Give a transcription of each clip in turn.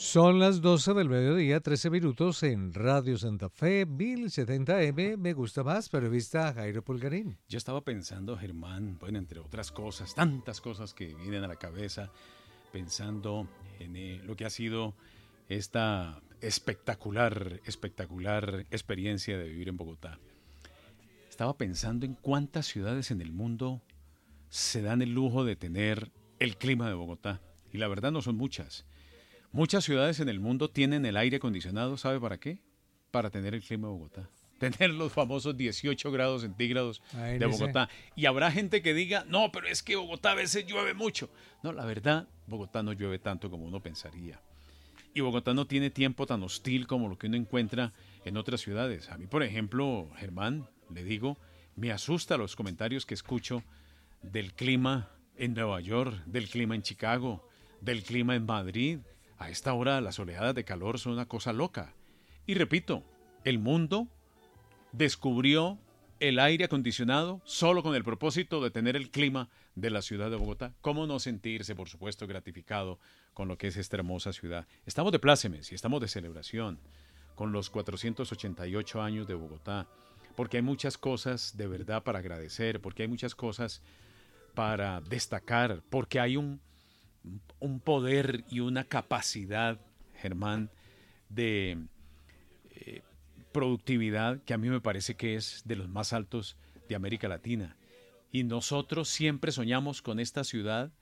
Son las 12 del mediodía, 13 minutos en Radio Santa Fe, 1070M. Me gusta más, periodista Jairo Pulgarín. Yo estaba pensando, Germán, bueno, entre otras cosas, tantas cosas que vienen a la cabeza, pensando en lo que ha sido esta espectacular experiencia de vivir en Bogotá. Estaba pensando en cuántas ciudades en el mundo se dan el lujo de tener el clima de Bogotá. Y la verdad no son muchas. Muchas ciudades en el mundo tienen el aire acondicionado, ¿sabe para qué? Para tener el clima de Bogotá. Tener los famosos 18 grados centígrados de Bogotá. Y habrá gente que diga, no, pero es que Bogotá a veces llueve mucho. No, la verdad, Bogotá no llueve tanto como uno pensaría. Y Bogotá no tiene tiempo tan hostil como lo que uno encuentra en otras ciudades. A mí, por ejemplo, Germán, le digo, me asusta los comentarios que escucho del clima en Nueva York, del clima en Chicago, del clima en Madrid. A esta hora las oleadas de calor son una cosa loca. Y repito, el mundo descubrió el aire acondicionado solo con el propósito de tener el clima de la ciudad de Bogotá. ¿Cómo no sentirse, por supuesto, gratificado con lo que es esta hermosa ciudad? Estamos de plácemes y estamos de celebración con los 488 años de Bogotá, porque hay muchas cosas de verdad para agradecer, porque hay muchas cosas para destacar, porque hay un poder y una capacidad, Germán, de productividad que a mí me parece que es de los más altos de América Latina. Y nosotros siempre soñamos con esta ciudad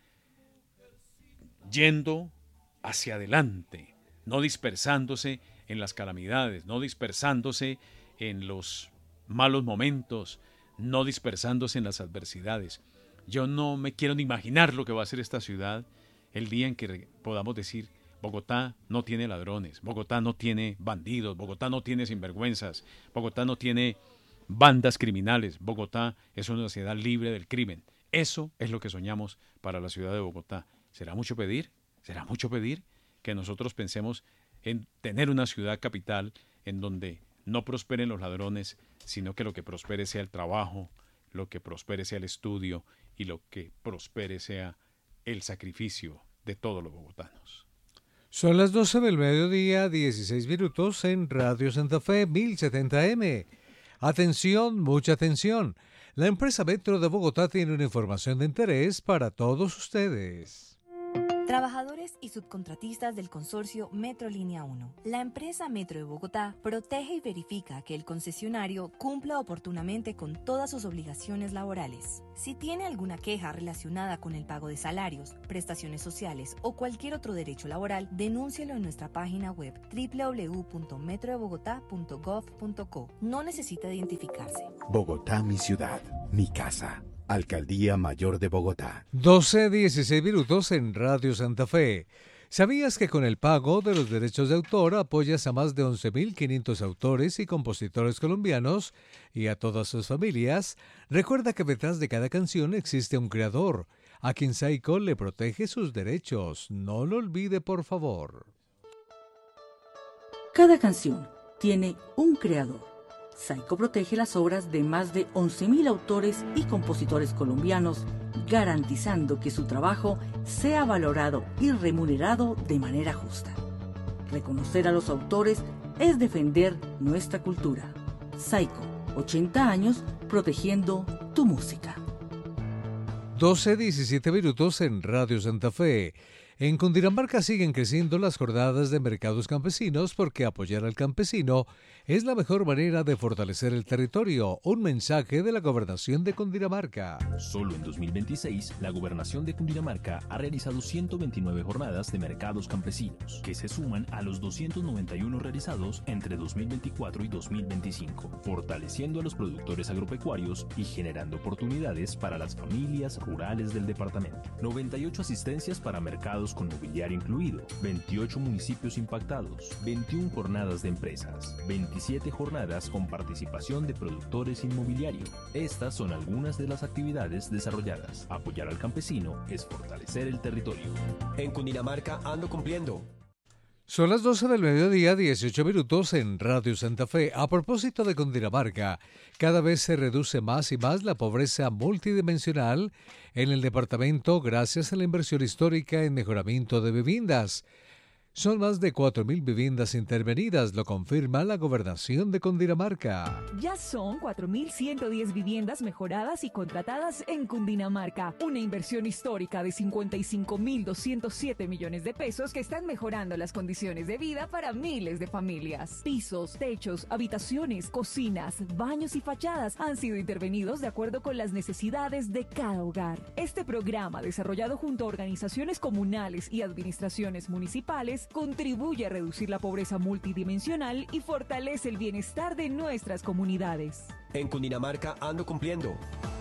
yendo hacia adelante, no dispersándose en las calamidades, no dispersándose en los malos momentos, no dispersándose en las adversidades. Yo no me quiero ni imaginar lo que va a ser esta ciudad el día en que podamos decir, Bogotá no tiene ladrones, Bogotá no tiene bandidos, Bogotá no tiene sinvergüenzas, Bogotá no tiene bandas criminales, Bogotá es una ciudad libre del crimen. Eso es lo que soñamos para la ciudad de Bogotá. ¿Será mucho pedir? ¿Será mucho pedir que nosotros pensemos en tener una ciudad capital en donde no prosperen los ladrones, sino que lo que prospere sea el trabajo, lo que prospere sea el estudio y lo que prospere sea el sacrificio de todos los bogotanos? Son las 12 del mediodía, 16 minutos en Radio Santa Fe, 1070M. Atención, mucha atención. La empresa Metro de Bogotá tiene una información de interés para todos ustedes. Trabajadores y subcontratistas del consorcio Metro Línea 1. La empresa Metro de Bogotá protege y verifica que el concesionario cumpla oportunamente con todas sus obligaciones laborales. Si tiene alguna queja relacionada con el pago de salarios, prestaciones sociales o cualquier otro derecho laboral, denúncielo en nuestra página web www.metrodebogotá.gov.co. No necesita identificarse. Bogotá, mi ciudad, mi casa. Alcaldía Mayor de Bogotá. 12:16 minutos en Radio Santa Fe. ¿Sabías que con el pago de los derechos de autor apoyas a más de 11.500 autores y compositores colombianos y a todas sus familias? Recuerda que detrás de cada canción existe un creador, a quien Saico le protege sus derechos. No lo olvide, por favor. Cada canción tiene un creador. Saico protege las obras de más de 11.000 autores y compositores colombianos, garantizando que su trabajo sea valorado y remunerado de manera justa. Reconocer a los autores es defender nuestra cultura. Saico, 80 años protegiendo tu música. 12:17 minutos en Radio Santa Fe. En Cundinamarca siguen creciendo las jornadas de mercados campesinos porque apoyar al campesino es la mejor manera de fortalecer el territorio. Un mensaje de la Gobernación de Cundinamarca. Solo en 2026, la Gobernación de Cundinamarca ha realizado 129 jornadas de mercados campesinos, que se suman a los 291 realizados entre 2024 y 2025, fortaleciendo a los productores agropecuarios y generando oportunidades para las familias rurales del departamento. 98 asistencias para mercados con mobiliario incluido, 28 municipios impactados, 21 jornadas de empresas, 27 jornadas con participación de productores inmobiliario. Estas son algunas de las actividades desarrolladas. Apoyar al campesino es fortalecer el territorio. En Cundinamarca ando cumpliendo. Son las 12 del mediodía, 18 minutos en Radio Santa Fe. A propósito de Cundinamarca, cada vez se reduce más y más la pobreza multidimensional en el departamento gracias a la inversión histórica en mejoramiento de viviendas. Son más de 4.000 viviendas intervenidas, lo confirma la Gobernación de Cundinamarca. Ya son 4.110 viviendas mejoradas y contratadas en Cundinamarca. Una inversión histórica de 55.207 millones de pesos que están mejorando las condiciones de vida para miles de familias. Pisos, techos, habitaciones, cocinas, baños y fachadas han sido intervenidos de acuerdo con las necesidades de cada hogar. Este programa, desarrollado junto a organizaciones comunales y administraciones municipales, contribuye a reducir la pobreza multidimensional y fortalece el bienestar de nuestras comunidades. En Cundinamarca ando cumpliendo.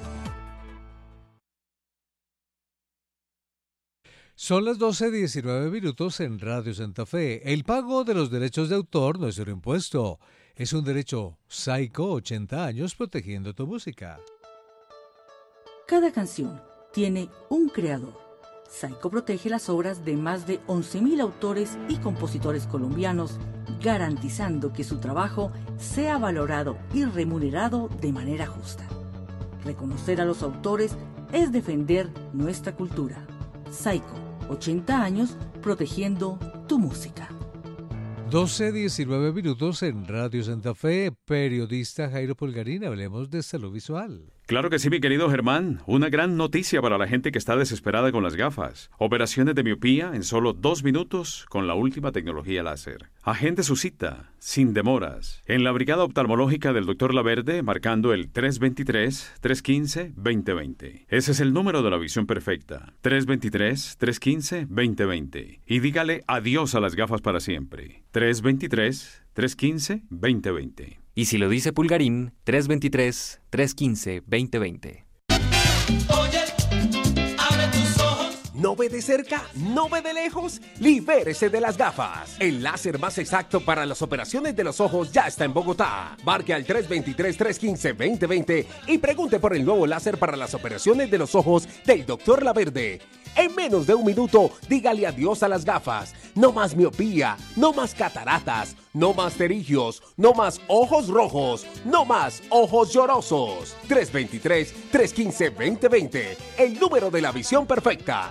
Son las 12:19 en Radio Santa Fe. El pago de los derechos de autor no es un impuesto, es un derecho. Saico, 80 años protegiendo tu música. Cada canción tiene un creador. Saico protege las obras de más de 11.000 autores y compositores colombianos, garantizando que su trabajo sea valorado y remunerado de manera justa. Reconocer a los autores es defender nuestra cultura. Saico, 80 años protegiendo tu música. 12:19 en Radio Santa Fe. Periodista Jairo Pulgarín, hablemos de salud visual. Claro que sí, mi querido Germán. Una gran noticia para la gente que está desesperada con las gafas. Operaciones de miopía en solo 2 minutos con la última tecnología láser. Agende su cita, sin demoras, en la Brigada Oftalmológica del Dr. Laverde, marcando el 323-315-2020. Ese es el número de la visión perfecta. 323-315-2020. Y dígale adiós a las gafas para siempre. 323-315-2020. Y si lo dice Pulgarín, 323-315-2020. Oye, abre tus ojos. ¿No ve de cerca? ¿No ve de lejos? ¡Libérese de las gafas! El láser más exacto para las operaciones de los ojos ya está en Bogotá. Marque al 323-315-2020 y pregunte por el nuevo láser para las operaciones de los ojos del Dr. Laverde. En menos de 1 minuto, dígale adiós a las gafas. No más miopía, no más cataratas, no más pterigios, no más ojos rojos, no más ojos llorosos. 323-315-2020, el número de la visión perfecta.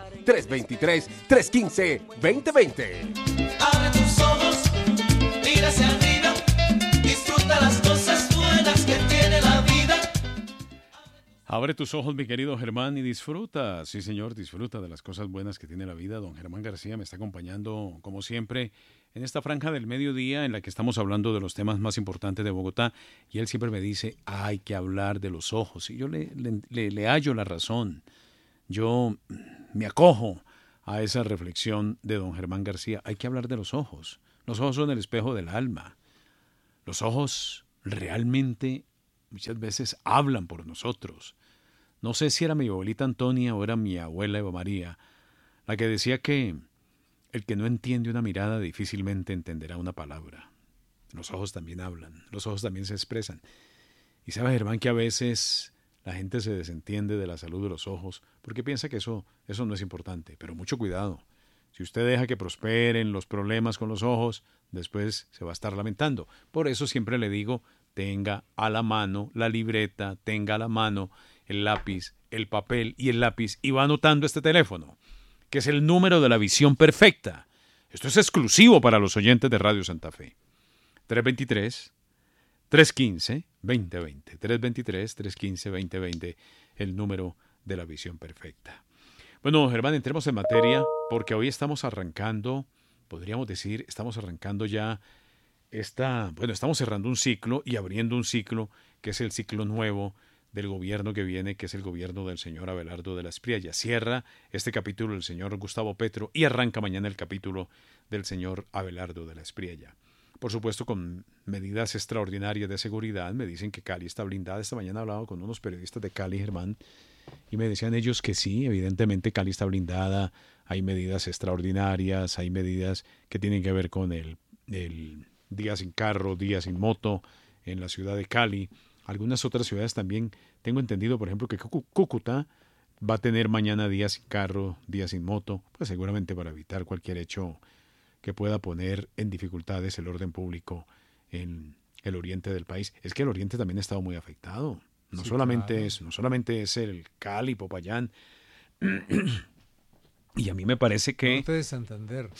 323-315-2020. Abre tus ojos, mira hacia arriba, disfruta las cosas buenas que tiene la vida. Abre tus ojos, mi querido Germán, y disfruta. Sí, señor, disfruta de las cosas buenas que tiene la vida. Don Germán García me está acompañando, como siempre, en esta franja del mediodía en la que estamos hablando de los temas más importantes de Bogotá. Y él siempre me dice, hay que hablar de los ojos. Y yo le hallo la razón. Yo me acojo a esa reflexión de don Germán García. Hay que hablar de los ojos. Los ojos son el espejo del alma. Los ojos realmente muchas veces hablan por nosotros. No sé si era mi abuelita Antonia o era mi abuela Eva María, la que decía que el que no entiende una mirada difícilmente entenderá una palabra. Los ojos también hablan, los ojos también se expresan. Y sabe, Germán, que a veces la gente se desentiende de la salud de los ojos porque piensa que eso no es importante. Pero mucho cuidado. Si usted deja que prosperen los problemas con los ojos, después se va a estar lamentando. Por eso siempre le digo, tenga a la mano la libreta, tenga a la mano el lápiz, el papel y el lápiz y va anotando este teléfono, que es el número de la visión perfecta. Esto es exclusivo para los oyentes de Radio Santa Fe. 323-315-2020. 323-315-2020, el número de la visión perfecta. Bueno, Germán, entremos en materia porque hoy estamos arrancando, podríamos decir, estamos arrancando ya estamos cerrando un ciclo y abriendo un ciclo que es el ciclo nuevo del gobierno que viene, que es el gobierno del señor Abelardo de la Espriella. Cierra este capítulo el señor Gustavo Petro y arranca mañana el capítulo del señor Abelardo de la Espriella. Por supuesto, con medidas extraordinarias de seguridad. Me dicen que Cali está blindada. Esta mañana he hablado con unos periodistas de Cali, Germán, y me decían ellos que sí, evidentemente Cali está blindada. Hay medidas extraordinarias, hay medidas que tienen que ver con el día sin carro, día sin moto en la ciudad de Cali. Algunas otras ciudades también, tengo entendido, por ejemplo, que Cúcuta va a tener mañana día sin carro, día sin moto, pues seguramente para evitar cualquier hecho que pueda poner en dificultades el orden público en el oriente del país. Es que el oriente también ha estado muy afectado. No solamente es el Cali, Popayán. Y a mí me parece que norte de Santander.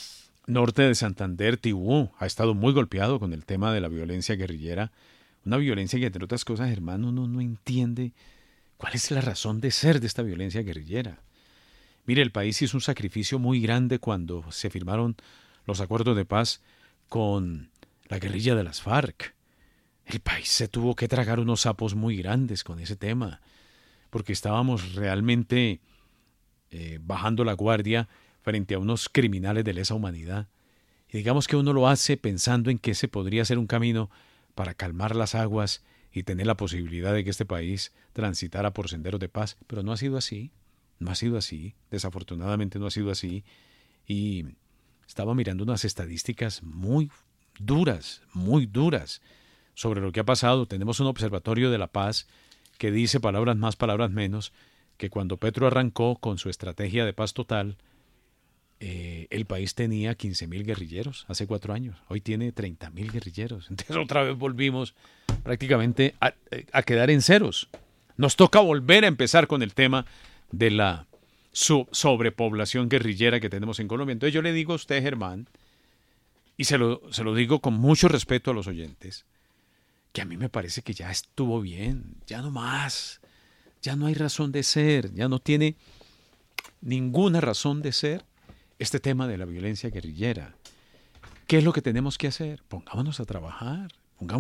norte de Santander, Tibú, ha estado muy golpeado con el tema de la violencia guerrillera. Una violencia que, entre otras cosas, hermano, uno no entiende cuál es la razón de ser de esta violencia guerrillera. Mire, el país hizo un sacrificio muy grande cuando se firmaron los acuerdos de paz con la guerrilla de las FARC. El país se tuvo que tragar unos sapos muy grandes con ese tema, porque estábamos realmente bajando la guardia frente a unos criminales de lesa humanidad. Y digamos que uno lo hace pensando en que ese podría ser un camino para calmar las aguas y tener la posibilidad de que este país transitara por senderos de paz, pero no ha sido así. No ha sido así, desafortunadamente no ha sido así, y estaba mirando unas estadísticas muy duras sobre lo que ha pasado. Tenemos un observatorio de la paz que dice, palabras más, palabras menos, que cuando Petro arrancó con su estrategia de paz total, el país tenía 15.000 guerrilleros hace 4 años, hoy tiene 30.000 guerrilleros, entonces otra vez volvimos prácticamente a quedar en ceros. Nos toca volver a empezar con el tema de la sobrepoblación guerrillera que tenemos en Colombia. Entonces yo le digo a usted, Germán, y se lo digo con mucho respeto a los oyentes, que a mí me parece que ya estuvo bien, ya no más, ya no hay razón de ser, ya no tiene ninguna razón de ser este tema de la violencia guerrillera. ¿Qué es lo que tenemos que hacer? Pongámonos a trabajar,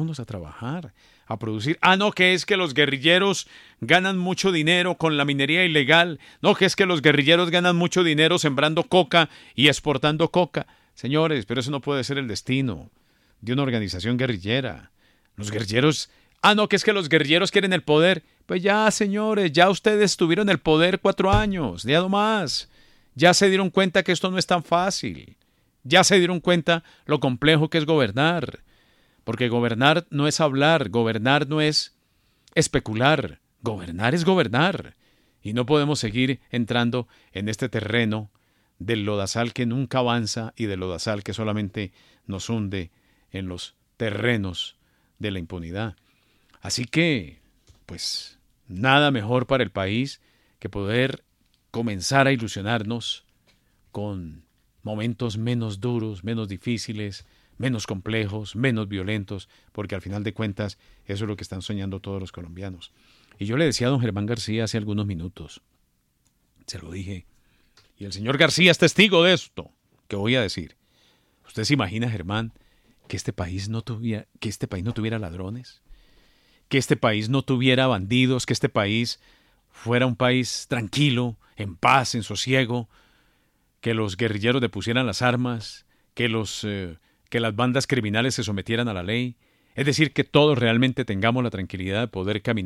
a producir. No, que es que los guerrilleros ganan mucho dinero con la minería ilegal. No, que es que los guerrilleros ganan mucho dinero sembrando coca y exportando coca. Señores, pero eso no puede ser el destino de una organización guerrillera. Los guerrilleros... no, que es que los guerrilleros quieren el poder. Pues ya, señores, ya ustedes tuvieron el poder 4 años, ya no más. Ya se dieron cuenta que esto no es tan fácil. Ya se dieron cuenta lo complejo que es gobernar. Porque gobernar no es hablar, gobernar no es especular, gobernar es gobernar. Y no podemos seguir entrando en este terreno del lodazal que nunca avanza y del lodazal que solamente nos hunde en los terrenos de la impunidad. Así que, pues, nada mejor para el país que poder comenzar a ilusionarnos con momentos menos duros, menos difíciles, menos complejos, menos violentos, porque al final de cuentas eso es lo que están soñando todos los colombianos. Y yo le decía a don Germán García hace algunos minutos, se lo dije, y el señor García es testigo de esto que voy a decir. ¿Usted se imagina, Germán, que este país no tuviera ladrones? Que este país no tuviera bandidos, que este país fuera un país tranquilo, en paz, en sosiego, que los guerrilleros depusieran las armas, que las bandas criminales se sometieran a la ley, es decir, que todos realmente tengamos la tranquilidad de poder caminar